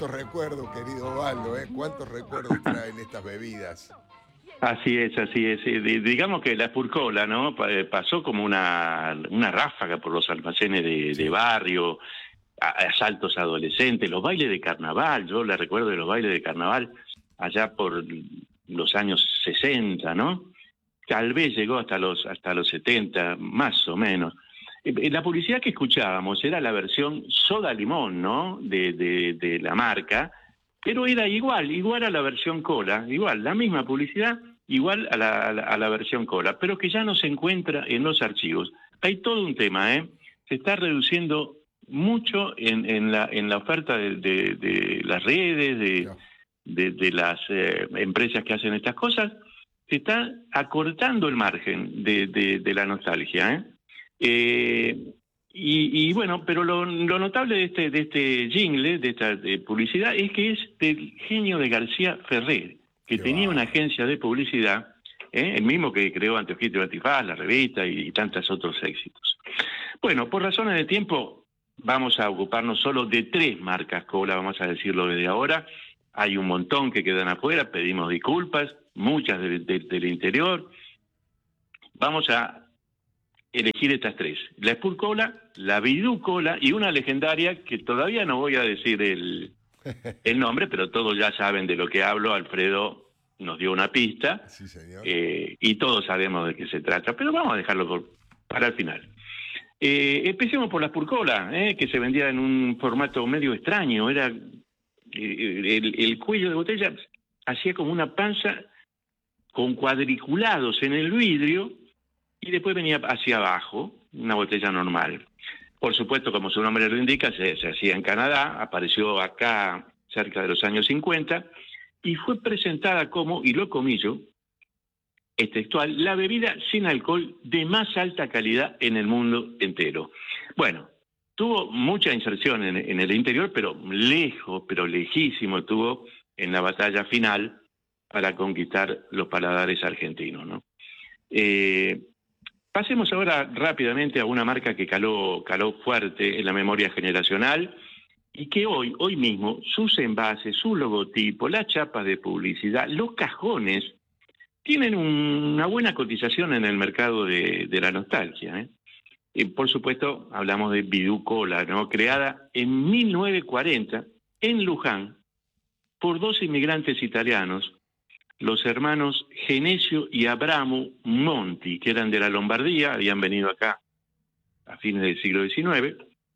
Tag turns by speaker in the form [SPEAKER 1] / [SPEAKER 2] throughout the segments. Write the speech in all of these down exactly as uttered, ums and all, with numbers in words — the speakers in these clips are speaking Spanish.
[SPEAKER 1] cuántos recuerdos, querido Osvaldo, ¿eh? Cuántos recuerdos traen estas bebidas.
[SPEAKER 2] Así es, así es. Eh, digamos que la Espurcola, ¿no? Pasó como una, una ráfaga por los almacenes de,
[SPEAKER 1] Sí.
[SPEAKER 2] de barrio, a, asaltos adolescentes, los bailes de carnaval. Yo le recuerdo de los bailes de carnaval allá por los años sesenta, ¿no? Tal vez llegó hasta los hasta los setenta, más o menos. Eh, La publicidad que escuchábamos era la versión soda limón, ¿no? De, de, de la marca, pero era igual, igual a la versión cola, igual, la misma publicidad, igual a la, a la, a la versión cola, pero que ya no se encuentra en los archivos. Hay todo un tema, ¿eh? Se está reduciendo mucho en, en, la, en la oferta de, de, de las redes, de,
[SPEAKER 1] Ya.
[SPEAKER 2] de, de las eh, empresas que hacen estas cosas. Se está acortando el margen de, de, de la nostalgia, ¿eh? Eh, y, y bueno, pero lo, lo notable de este, de este jingle, de esta de publicidad, es que es del genio de García Ferrer, que
[SPEAKER 1] Qué
[SPEAKER 2] tenía
[SPEAKER 1] va.
[SPEAKER 2] una agencia de publicidad, ¿eh? El mismo que creó Anteojito y Antifaz, la revista y, y tantos otros éxitos. Bueno, por razones de tiempo, vamos a ocuparnos solo de tres marcas cola, vamos a decirlo desde ahora. Hay un montón que quedan afuera, pedimos disculpas, muchas de, de, del interior. Vamos a elegir estas tres: la Spur Cola, la Bidú Cola y una legendaria que todavía no voy a decir el, el nombre, pero todos ya saben de lo que hablo. Alfredo nos dio una pista,
[SPEAKER 1] Sí, señor.
[SPEAKER 2] eh, y todos sabemos de qué se trata, pero vamos a dejarlo por, para el final. Eh, empecemos por la Spur Cola, eh, que se vendía en un formato medio extraño. Era eh, el, el cuello de botella hacía como una panza con cuadriculados en el vidrio, y después venía hacia abajo, una botella normal. Por supuesto, como su nombre lo indica, se, se hacía en Canadá, apareció acá cerca de los años cincuenta, y fue presentada como, y lo comillo, es textual, la bebida sin alcohol de más alta calidad en el mundo entero. Bueno, tuvo mucha inserción en, en el interior, pero lejos, pero lejísimo estuvo en la batalla final para conquistar los paladares argentinos, ¿no? Eh, Pasemos ahora rápidamente a una marca que caló, caló fuerte en la memoria generacional y que hoy, hoy mismo, sus envases, su logotipo, las chapas de publicidad, los cajones, tienen una buena cotización en el mercado de, de la nostalgia, ¿eh? Y por supuesto, hablamos de Bidú Cola, ¿no? Creada en mil novecientos cuarenta en Luján por dos inmigrantes italianos, los hermanos Genesio y Abramo Monti, que eran de la Lombardía, habían venido acá a fines del siglo diecinueve,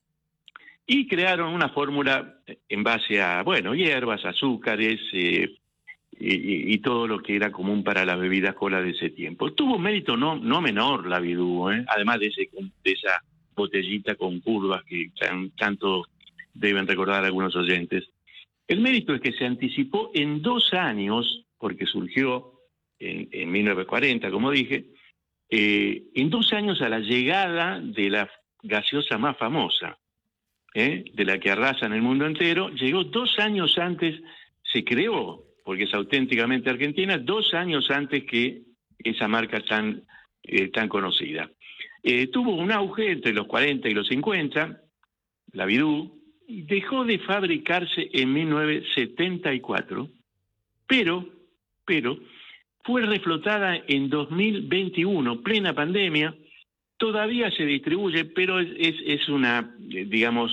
[SPEAKER 2] y crearon una fórmula en base a, bueno, hierbas, azúcares, eh, y, y todo lo que era común para las bebidas cola de ese tiempo. Tuvo un mérito no, no menor la Bidú, ¿eh? Además de, ese, de esa botellita con curvas que tan, tanto deben recordar algunos oyentes. El mérito es que se anticipó en dos años, porque surgió en, en mil novecientos cuarenta, como dije, eh, en dos años a la llegada de la gaseosa más famosa, ¿eh? De la que arrasa en el mundo entero. Llegó dos años antes, se creó, porque es auténticamente argentina, dos años antes que esa marca tan, eh, tan conocida. Eh, tuvo un auge entre los cuarenta y los cincuenta, la Bidú, dejó de fabricarse en mil novecientos setenta y cuatro, pero, pero fue reflotada en dos mil veintiuno, plena pandemia. Todavía se distribuye, pero es, es, es una, digamos,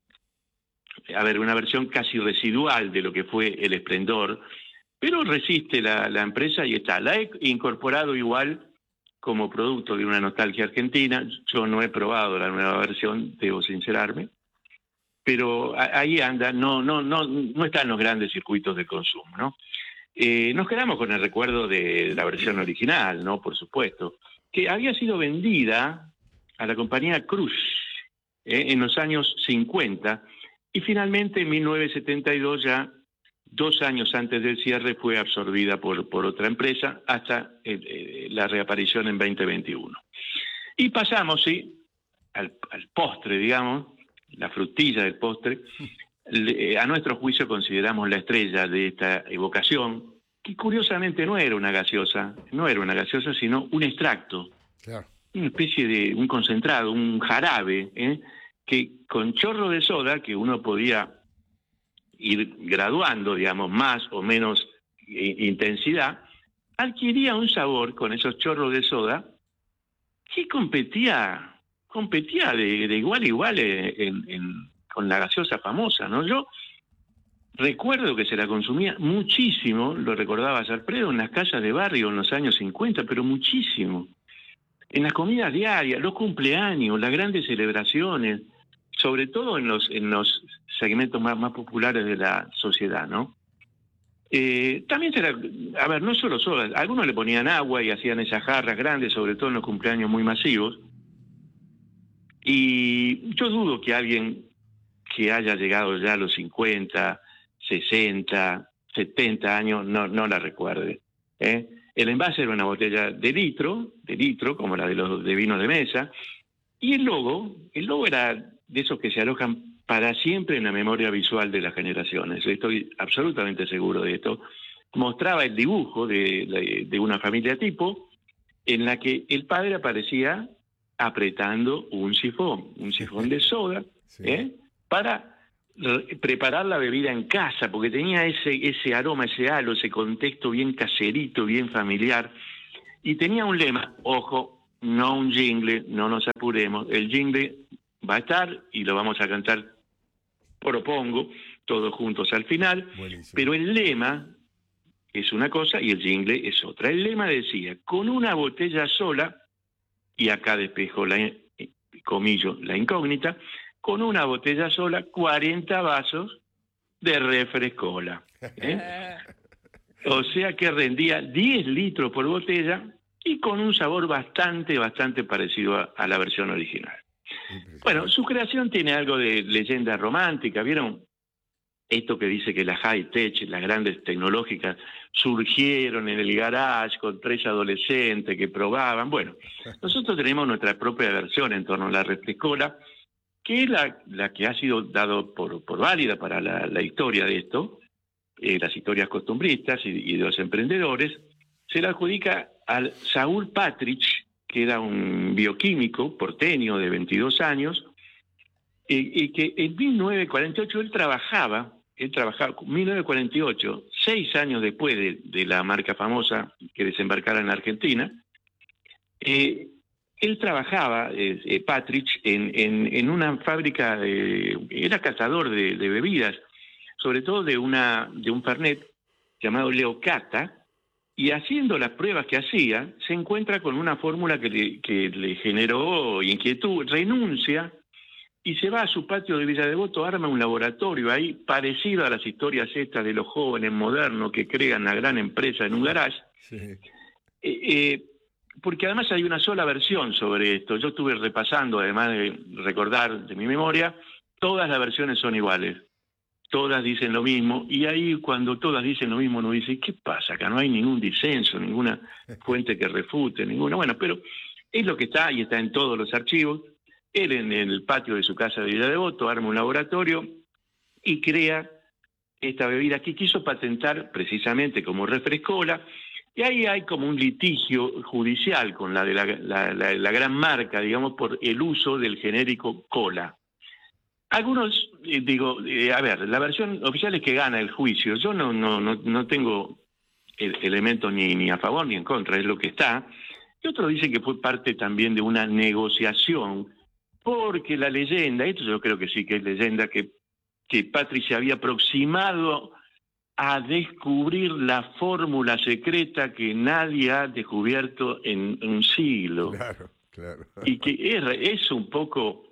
[SPEAKER 2] a ver, una versión casi residual de lo que fue el esplendor, pero resiste la, la empresa y está. La he incorporado igual como producto de una nostalgia argentina. Yo no he probado la nueva versión, debo sincerarme, pero ahí anda, no, no, no, no está en los grandes circuitos de consumo, ¿no? Eh, nos quedamos con el recuerdo de la versión original, ¿no? Por supuesto, que había sido vendida a la compañía Cruz eh, en los años cincuenta, y finalmente en mil novecientos setenta y dos, ya dos años antes del cierre, fue absorbida por, por otra empresa hasta eh, eh, la reaparición en veinte veintiuno. Y pasamos, sí, al, al postre, digamos, la frutilla del postre. A nuestro juicio consideramos la estrella de esta evocación, que curiosamente no era una gaseosa, no era una gaseosa, sino un extracto,
[SPEAKER 1] Claro.
[SPEAKER 2] una especie de un concentrado, un jarabe, ¿eh? Que con chorro de soda, que uno podía ir graduando, digamos, más o menos eh, intensidad, adquiría un sabor con esos chorros de soda que competía, competía de, de igual a igual en, en, con la gaseosa famosa, ¿no? Yo recuerdo que se la consumía muchísimo, lo recordaba Alfredo, en las casas de barrio en los años cincuenta, pero muchísimo. En las comidas diarias, los cumpleaños, las grandes celebraciones, sobre todo en los en los segmentos más, más populares de la sociedad, ¿no? Eh, también será, a ver, no solo soda, algunos le ponían agua y hacían esas jarras grandes, sobre todo en los cumpleaños muy masivos. Y yo dudo que alguien que haya llegado ya a los cincuenta, sesenta, setenta años no, no la recuerde. ¿eh? El envase era una botella de litro, de litro, como la de los de vinos de mesa, y el logo, el logo era de esos que se alojan para siempre en la memoria visual de las generaciones. Estoy absolutamente seguro de esto. Mostraba el dibujo de, de, de una familia tipo en la que el padre aparecía apretando un sifón, un sifón de soda, sí. ¿eh? para re- preparar la bebida en casa, porque tenía ese, ese aroma, ese halo, ese contexto bien caserito, bien familiar, y tenía un lema, ojo, no un jingle, no nos apuremos, el jingle va a estar y lo vamos a cantar, propongo, todos juntos al final. Buenísimo. Pero el lema es una cosa y el jingle es otra. El lema decía, con una botella sola, y acá despejo la, comillo, la incógnita, con una botella sola, cuarenta vasos de refrescola. ¿eh? O sea que rendía diez litros por botella y con un sabor bastante, bastante parecido a, a la versión original. Bueno, su creación tiene algo de leyenda romántica, ¿vieron? Esto que dice que las high-tech, las grandes tecnológicas, surgieron en el garage con tres adolescentes que probaban. Bueno, nosotros tenemos nuestra propia versión en torno a la refrescola, que es la, la que ha sido dado por, por válida para la, la historia de esto, eh, las historias costumbristas y, y de los emprendedores. Se la adjudica al Saúl Patrich, que era un bioquímico porteño de veintidós años, y, y que en mil novecientos cuarenta y ocho él trabajaba, él trabajaba, mil novecientos cuarenta y ocho, seis años después de, de la marca famosa que desembarcara en la Argentina, eh, él trabajaba, eh, eh, Patrich, en, en, en una fábrica, de, era cazador de, de bebidas, sobre todo de, una, de un fernet llamado Leocata, y haciendo las pruebas que hacía, se encuentra con una fórmula que le, que le generó inquietud, renuncia y se va a su patio de Villa Devoto, arma un laboratorio ahí parecido a las historias estas de los jóvenes modernos que crean la gran empresa en un garage. Sí. Eh, eh, porque además hay una sola versión sobre esto. Yo estuve repasando, además de recordar de mi memoria, todas las versiones son iguales. Todas dicen lo mismo, y ahí cuando todas dicen lo mismo uno dice, ¿qué pasa? Acá no hay ningún disenso, ninguna fuente que refute, ninguna. Bueno, pero es lo que está, y está en todos los archivos. Él en el patio de su casa de Villa Devoto arma un laboratorio y crea esta bebida que quiso patentar precisamente como refrescola, y ahí hay como un litigio judicial con la de la, la, la, la gran marca, digamos, por el uso del genérico cola. Algunos, eh, digo, eh, a ver, la versión oficial es que gana el juicio. Yo no no no, no tengo el, elementos ni, ni a favor ni en contra, es lo que está. Y otros dicen que fue parte también de una negociación, porque la leyenda, esto yo creo que sí que es leyenda, que, que Patrick se había aproximado a descubrir la fórmula secreta que nadie ha descubierto en un siglo.
[SPEAKER 1] Claro, claro.
[SPEAKER 2] Y que es, es un poco...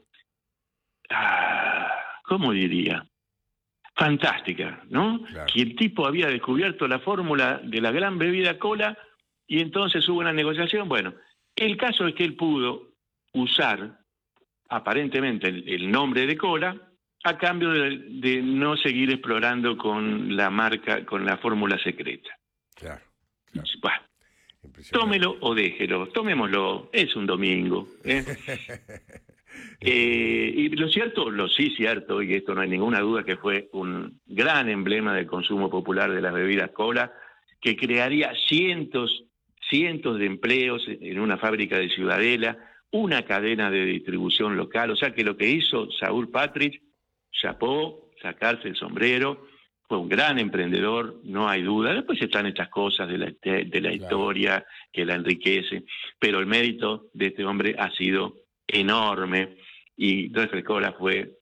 [SPEAKER 2] Ah, ¿cómo diría? Fantástica, ¿no? Claro. Que el tipo había descubierto la fórmula de la gran bebida cola y entonces hubo una negociación. Bueno, el caso es que él pudo usar aparentemente el, el nombre de cola a cambio de, de no seguir explorando con la marca, con la fórmula secreta.
[SPEAKER 1] Claro, claro.
[SPEAKER 2] Bueno, tómelo o déjelo, tomémoslo, es un domingo, ¿eh? Eh, y lo cierto, lo sí cierto, y esto no hay ninguna duda, que fue un gran emblema del consumo popular de las bebidas cola, que crearía cientos, cientos de empleos en una fábrica de Ciudadela, una cadena de distribución local. O sea que lo que hizo Saúl Patrich, chapó, sacarse el sombrero, fue un gran emprendedor, no hay duda. Después están estas cosas de la, de la
[SPEAKER 1] Claro.
[SPEAKER 2] historia que la enriquece, pero el mérito de este hombre ha sido enorme y Refrescola fue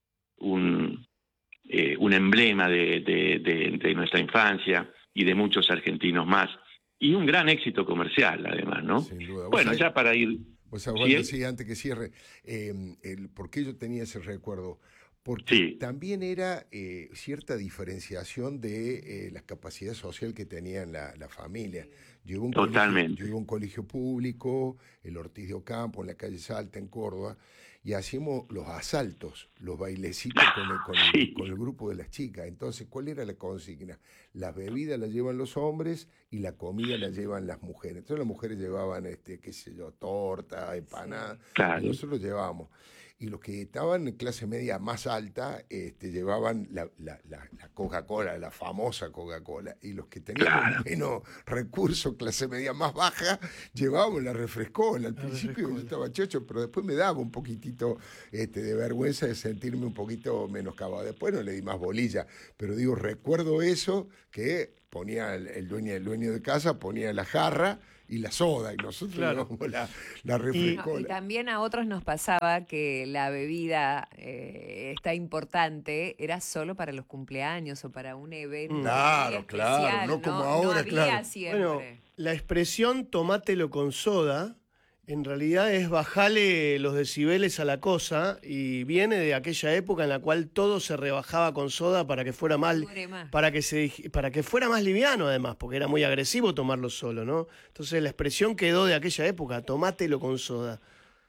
[SPEAKER 2] un, eh, un emblema de, de, de, de nuestra infancia y de muchos argentinos más. Y un gran éxito comercial, además, ¿no?
[SPEAKER 1] Sin duda. ¿Vos
[SPEAKER 2] Bueno,
[SPEAKER 1] sabés-
[SPEAKER 2] ya para ir...
[SPEAKER 1] Pues a
[SPEAKER 2] ¿Sí?
[SPEAKER 1] sí, antes que cierre, eh, el, ¿por qué yo tenía ese recuerdo? Porque
[SPEAKER 2] Sí.
[SPEAKER 1] también era eh, cierta diferenciación de eh, la capacidad social que tenía la, la familia. Yo iba, a un
[SPEAKER 2] Totalmente.
[SPEAKER 1] colegio, yo iba a un colegio público, el Ortiz de Ocampo, en la calle Salta, en Córdoba, y hacíamos los asaltos, los bailecitos con el, con el-
[SPEAKER 2] Sí.
[SPEAKER 1] con el grupo de las chicas. Entonces, ¿cuál era la consigna? Las bebidas las llevan los hombres y la comida la llevan las mujeres. Entonces las mujeres llevaban, este, qué sé yo, torta, empanada,
[SPEAKER 2] Claro.
[SPEAKER 1] y nosotros llevábamos. Y los que estaban en clase media más alta, este, llevaban la, la, la, la Coca-Cola, la famosa Coca-Cola. Y los que teníamos
[SPEAKER 2] Claro.
[SPEAKER 1] menos recursos, clase media más baja, llevábamos la refrescola. Al
[SPEAKER 3] La
[SPEAKER 1] principio yo
[SPEAKER 3] refrescola.
[SPEAKER 1] estaba chocho, pero después me daba un poquitito este, de vergüenza de sentirme un poquito menoscabado. Después no le di más bolilla, pero digo, recuerdo eso, que ponía el, el dueño, el dueño de casa, ponía la jarra y la soda, y nosotros
[SPEAKER 3] Claro.
[SPEAKER 1] llevábamos la, la
[SPEAKER 3] Y-
[SPEAKER 4] No,
[SPEAKER 1] refrescola.
[SPEAKER 4] y también a otros nos pasaba que la bebida eh, esta importante era solo para los cumpleaños o para un evento muy
[SPEAKER 1] Claro, claro,
[SPEAKER 4] especial,
[SPEAKER 1] no como ahora,
[SPEAKER 4] había
[SPEAKER 1] claro.
[SPEAKER 4] siempre.
[SPEAKER 3] Bueno, la expresión tomátelo con soda, en realidad es bajarle los decibeles a la cosa y viene de aquella época en la cual todo se rebajaba con soda para que fuera más,
[SPEAKER 4] Dure más.
[SPEAKER 3] para que se dij- para que fuera más liviano además, porque era muy agresivo tomarlo solo, ¿no? Entonces la expresión quedó de aquella época, tomátelo con soda.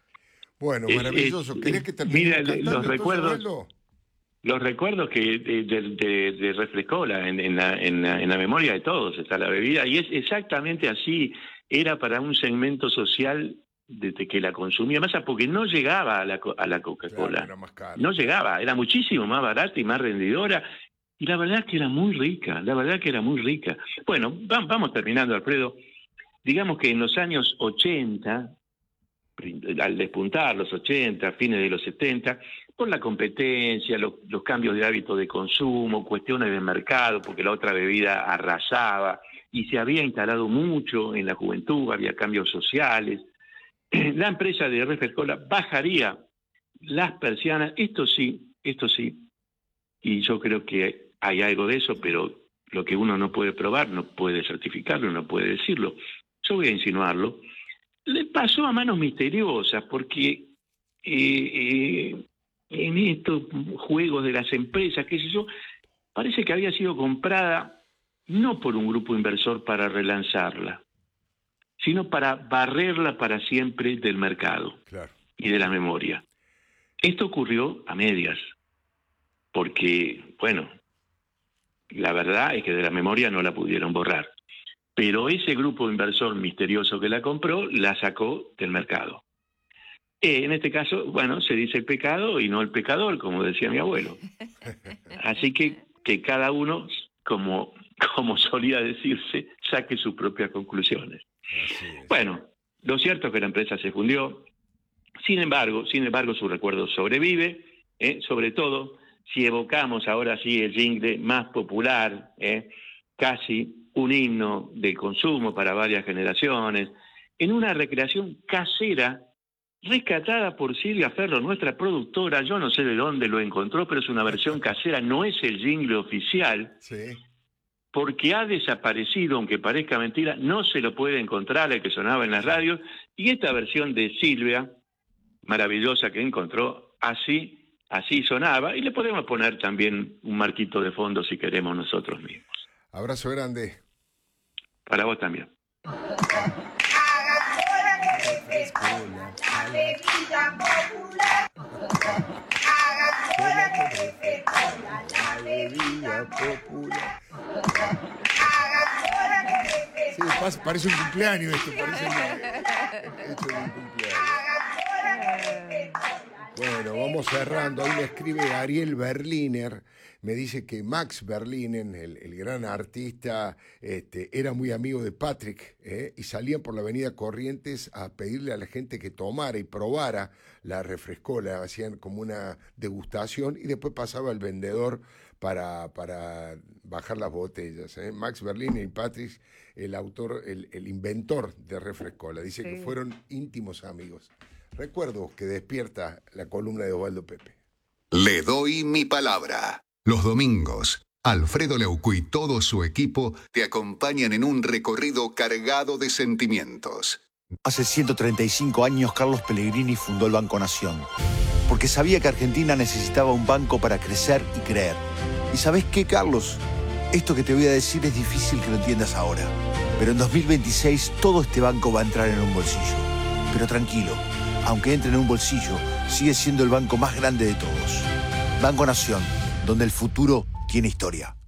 [SPEAKER 1] Bueno,
[SPEAKER 2] Eh,
[SPEAKER 1] maravilloso.
[SPEAKER 2] eh,
[SPEAKER 1] ¿Querés que
[SPEAKER 2] mira,
[SPEAKER 1] termine
[SPEAKER 2] los
[SPEAKER 1] cantando entonces,
[SPEAKER 2] recuerdos-
[SPEAKER 1] Osvaldo?
[SPEAKER 2] Los recuerdos que de, de, de, de Refrescola en, en, la, en, la, en la memoria de todos está la bebida, y es exactamente así. Era para un segmento social de, de que la consumía más, porque no llegaba a la, co- a la Coca-Cola.
[SPEAKER 1] Claro, era más caro.
[SPEAKER 2] No llegaba, era muchísimo más barata y más rendidora. Y la verdad que era muy rica, la verdad que era muy rica. Bueno, va- vamos terminando, Alfredo. Digamos que en los años ochenta, al despuntar los ochenta, fines de los setenta, por la competencia, los, los cambios de hábito de consumo, cuestiones de mercado, porque la otra bebida arrasaba, y se había instalado mucho en la juventud, había cambios sociales. La empresa de Refrescola bajaría las persianas, esto sí, esto sí, y yo creo que hay algo de eso, pero lo que uno no puede probar, no puede certificarlo, no puede decirlo. Yo voy a insinuarlo. Le pasó a manos misteriosas, porque eh, eh, en estos juegos de las empresas, qué sé yo, parece que había sido comprada no por un grupo inversor para relanzarla, sino para barrerla para siempre del mercado
[SPEAKER 1] Claro.
[SPEAKER 2] y de la memoria. Esto ocurrió a medias, porque, bueno, la verdad es que de la memoria no la pudieron borrar. Pero ese grupo inversor misterioso que la compró, la sacó del mercado. Eh, en este caso, bueno, se dice el pecado y no el pecador, como decía mi abuelo. Así que que cada uno, como, como solía decirse, saque sus propias conclusiones.
[SPEAKER 1] Así es.
[SPEAKER 2] Bueno, lo cierto es que la empresa se fundió. Sin embargo, sin embargo, su recuerdo sobrevive, ¿eh? Sobre todo si evocamos ahora sí el jingle más popular, ¿eh? Casi un himno del consumo para varias generaciones, en una recreación casera rescatada por Silvia Ferro, nuestra productora. Yo no sé de dónde lo encontró, pero es una versión casera, no es el jingle oficial,
[SPEAKER 1] Sí.
[SPEAKER 2] porque ha desaparecido, aunque parezca mentira, no se lo puede encontrar, el que sonaba en las radios, y esta versión de Silvia, maravillosa que encontró, así, así sonaba, y le podemos poner también un marquito de fondo si queremos nosotros mismos.
[SPEAKER 1] Abrazo grande.
[SPEAKER 2] Para vos también.
[SPEAKER 1] La bebida popular. Sí, pas- parece un cumpleaños esto, parece un, hecho de un cumpleaños. Bueno, vamos cerrando. Ahí me escribe Ariel Berliner. Me dice que Max Berliner, el, el gran artista, este, era muy amigo de Patrick, ¿eh? Y salían por la avenida Corrientes a pedirle a la gente que tomara y probara la refrescola. Hacían como una degustación y después pasaba el vendedor para, para bajar las botellas. ¿eh? Max Berliner y Patrick, el autor, el, el inventor de Refrescola, dice sí. que fueron íntimos amigos. Recuerdo que despierta la columna de Osvaldo Pepe.
[SPEAKER 5] Le doy mi palabra. Los domingos, Alfredo Leuco y todo su equipo te acompañan en un recorrido cargado de sentimientos.
[SPEAKER 6] Hace ciento treinta y cinco años Carlos Pellegrini fundó el Banco Nación, porque sabía que Argentina necesitaba un banco para crecer y creer. ¿Y sabés qué, Carlos? Esto que te voy a decir es difícil que lo entiendas ahora, pero en dos mil veintiséis todo este banco va a entrar en un bolsillo. Pero tranquilo, aunque entre en un bolsillo, sigue siendo el banco más grande de todos. Banco Nación, donde el futuro tiene historia.